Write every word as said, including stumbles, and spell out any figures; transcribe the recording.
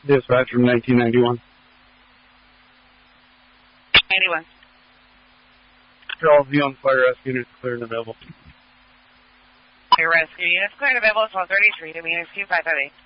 Dispatch from nineteen ninety-one. ninety-one. All V on fire rescue units cleared and available. Fire rescue units cleared and available, twelve thirty-three, Dominion two five five eight.